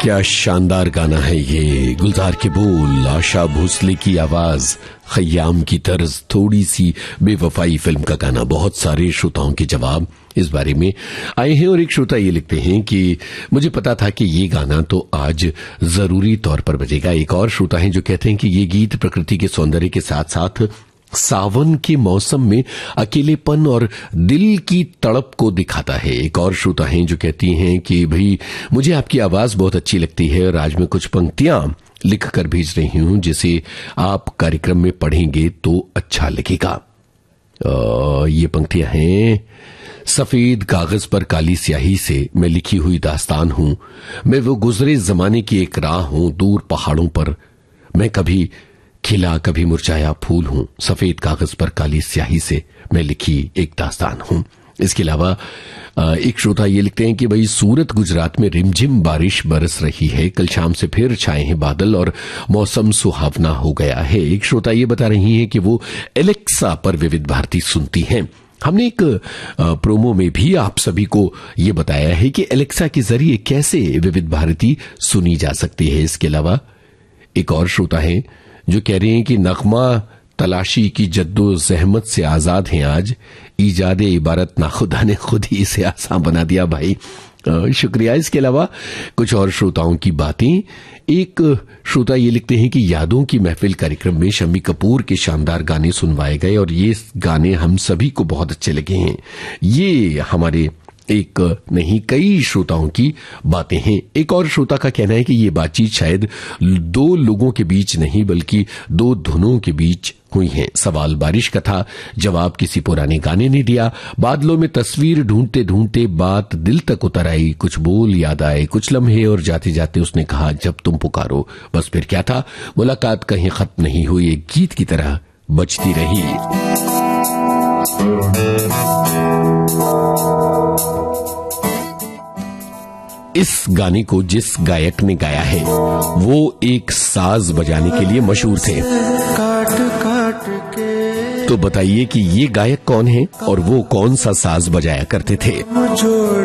क्या शानदार गाना है ये। गुलजार के बोल, आशा भोसले की आवाज, खयाम की तर्ज, थोड़ी सी बेवफाई फिल्म का गाना। बहुत सारे श्रोताओं के जवाब इस बारे में आए हैं और एक श्रोता ये लिखते हैं कि मुझे पता था कि ये गाना तो आज जरूरी तौर पर बजेगा। एक और श्रोता हैं जो कहते हैं कि ये गीत प्रकृति के सौंदर्य के साथ साथ सावन के मौसम में अकेलेपन और दिल की तड़प को दिखाता है। एक और श्रोता हैं जो कहती हैं कि भाई मुझे आपकी आवाज बहुत अच्छी लगती है और आज मैं कुछ पंक्तियां लिख कर भेज रही हूं जिसे आप कार्यक्रम में पढ़ेंगे तो अच्छा लगेगा। ये पंक्तियां हैं, सफेद कागज पर काली स्याही से मैं लिखी हुई दास्तान हूं, मैं वो गुजरे जमाने की एक राह हूं, दूर पहाड़ों पर मैं कभी खिला कभी मुरझाया फूल हूं, सफेद कागज पर काली स्याही से मैं लिखी एक दास्तान हूं। इसके अलावा एक श्रोता ये लिखते हैं कि भाई सूरत गुजरात में रिमझिम बारिश बरस रही है, कल शाम से फिर छाए हैं बादल और मौसम सुहावना हो गया है। एक श्रोता ये बता रही हैं कि वो एलेक्सा पर विविध भारती सुनती हैं। हमने एक प्रोमो में भी आप सभी को ये बताया है कि एलेक्सा के जरिए कैसे विविध भारती सुनी जा सकती है। इसके अलावा एक और श्रोता है जो कह रहे हैं कि नगमा तलाशी की जद्दोजहमत से आजाद हैं आज, ईजादे इबारत ना खुदा ने खुद ही इसे आसान बना दिया। भाई शुक्रिया। इसके अलावा कुछ और श्रोताओं की बातें। एक श्रोता ये लिखते हैं कि यादों की महफिल कार्यक्रम में शम्मी कपूर के शानदार गाने सुनवाए गए और ये गाने हम सभी को बहुत अच्छे लगे हैं। ये हमारे एक नहीं कई श्रोताओं की बातें हैं। एक और श्रोता का कहना है कि ये बातचीत शायद दो लोगों के बीच नहीं बल्कि दो धुनों के बीच हुई है। सवाल बारिश का था, जवाब किसी पुराने गाने ने दिया। बादलों में तस्वीर ढूंढते ढूंढते बात दिल तक उतर आई, कुछ बोल याद आए, कुछ लम्हे और जाते जाते उसने कहा जब तुम पुकारो। बस फिर क्या था, मुलाकात कहीं खत्म नहीं हुई, एक गीत की तरह बजती रही। इस गाने को जिस गायक ने गाया है वो एक साज बजाने के लिए मशहूर थे। तो बताइए कि ये गायक कौन है और वो कौन सा साज बजाया करते थे।